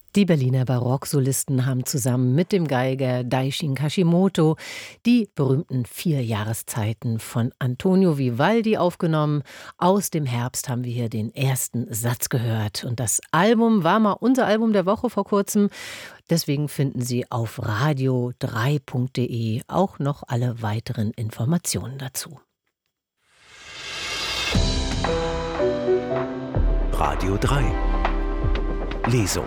Die Berliner Barocksolisten haben zusammen mit dem Geiger Daishin Kashimoto die berühmten 4 Jahreszeiten von Antonio Vivaldi aufgenommen. Aus dem Herbst haben wir hier den ersten Satz gehört. Und das Album war mal unser Album der Woche vor kurzem. Deswegen finden Sie auf radio3.de auch noch alle weiteren Informationen dazu. Radio 3 Lesung.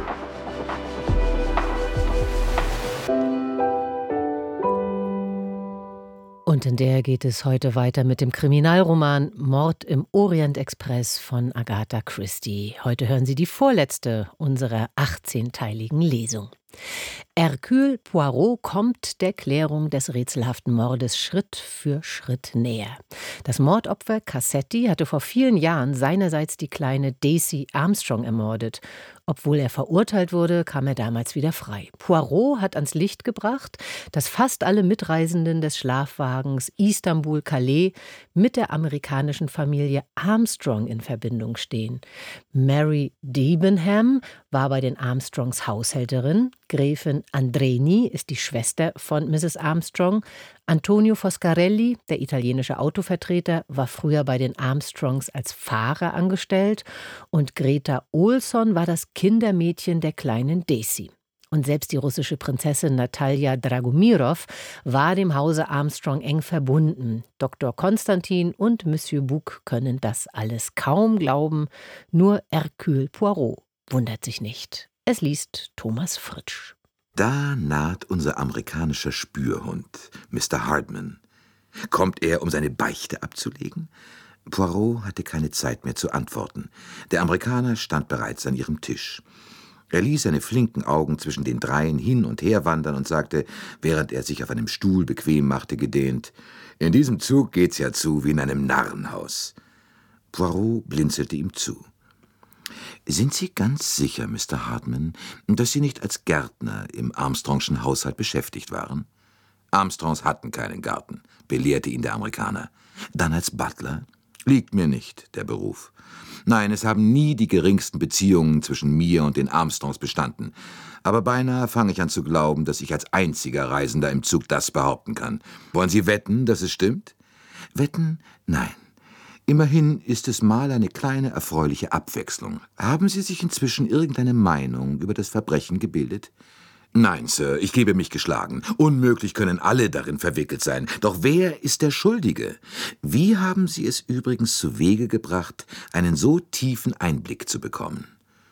Und in der geht es heute weiter mit dem Kriminalroman Mord im Orient-Express von Agatha Christie. Heute hören Sie die vorletzte unserer 18-teiligen Lesung. Hercule Poirot kommt der Klärung des rätselhaften Mordes Schritt für Schritt näher. Das Mordopfer Cassetti hatte vor vielen Jahren seinerseits die kleine Daisy Armstrong ermordet. Obwohl er verurteilt wurde, kam er damals wieder frei. Poirot hat ans Licht gebracht, dass fast alle Mitreisenden des Schlafwagens Istanbul-Calais mit der amerikanischen Familie Armstrong in Verbindung stehen. Mary Debenham war bei den Armstrongs Haushälterin. Gräfin Andreni ist die Schwester von Mrs. Armstrong. Antonio Foscarelli, der italienische Autovertreter, war früher bei den Armstrongs als Fahrer angestellt. Und Greta Olson war das Kindermädchen der kleinen Daisy. Und selbst die russische Prinzessin Natalja Dragomirov war dem Hause Armstrong eng verbunden. Dr. Konstantin und Monsieur Bouc können das alles kaum glauben. Nur Hercule Poirot wundert sich nicht. Es liest Thomas Fritsch. Da naht unser amerikanischer Spürhund, Mr. Hardman. Kommt er, um seine Beichte abzulegen? Poirot hatte keine Zeit mehr zu antworten. Der Amerikaner stand bereits an ihrem Tisch. Er ließ seine flinken Augen zwischen den dreien hin und her wandern und sagte, während er sich auf einem Stuhl bequem machte, gedehnt, »In diesem Zug geht's ja zu wie in einem Narrenhaus.« Poirot blinzelte ihm zu. »Sind Sie ganz sicher, Mr. Hardman, dass Sie nicht als Gärtner im Armstrongschen Haushalt beschäftigt waren?« »Armstrongs hatten keinen Garten«, belehrte ihn der Amerikaner. »Dann als Butler?« »Liegt mir nicht, der Beruf. Nein, es haben nie die geringsten Beziehungen zwischen mir und den Armstrongs bestanden. Aber beinahe fange ich an zu glauben, dass ich als einziger Reisender im Zug das behaupten kann. Wollen Sie wetten, dass es stimmt?« »Wetten? Nein. Immerhin ist es mal eine kleine erfreuliche Abwechslung. Haben Sie sich inzwischen irgendeine Meinung über das Verbrechen gebildet?« »Nein, Sir, ich gebe mich geschlagen. Unmöglich können alle darin verwickelt sein. Doch wer ist der Schuldige? Wie haben Sie es übrigens zu Wege gebracht, einen so tiefen Einblick zu bekommen?«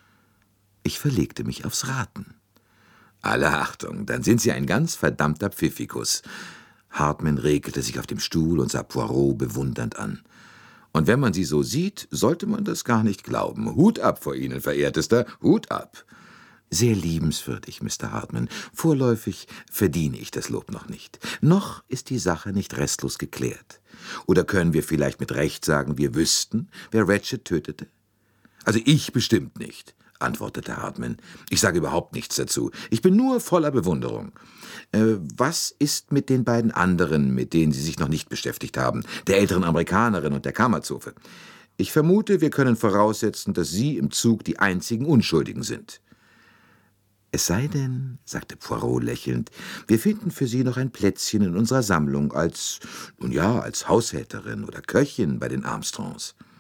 Ich verlegte mich aufs Raten. »Alle Achtung, dann sind Sie ein ganz verdammter Pfiffikus.« Hardman regelte sich auf dem Stuhl und sah Poirot bewundernd an. »Und wenn man Sie so sieht, sollte man das gar nicht glauben. Hut ab vor Ihnen, verehrtester, Hut ab.« »Sehr liebenswürdig, Mr. Hardman. Vorläufig verdiene ich das Lob noch nicht. Noch ist die Sache nicht restlos geklärt. Oder können wir vielleicht mit Recht sagen, wir wüssten, wer Ratchet tötete?« »Also ich bestimmt nicht«, antwortete Hardman. »Ich sage überhaupt nichts dazu. Ich bin nur voller Bewunderung. Was ist mit den beiden anderen, mit denen Sie sich noch nicht beschäftigt haben, der älteren Amerikanerin und der Kammerzofe? Ich vermute, wir können voraussetzen, dass Sie im Zug die einzigen Unschuldigen sind.« »Es sei denn«, sagte Poirot lächelnd, »wir finden für Sie noch ein Plätzchen in unserer Sammlung als Haushälterin oder Köchin bei den Armstrongs.«